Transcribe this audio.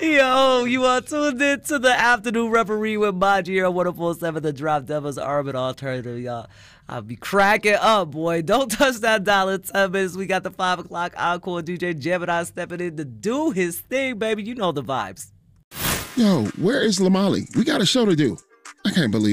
Yo, you are tuned in to the Afternoon Referee with Maji here on 104.7 The Drop, Devil's Urban Alternative, y'all. I'll be cracking up, boy. Don't touch that dial in 10 minutes. We got the 5 o'clock encore. DJ Gemini stepping in to do his thing, baby. You know the vibes. Yo, where is Lamali? We got a show to do. I can't believe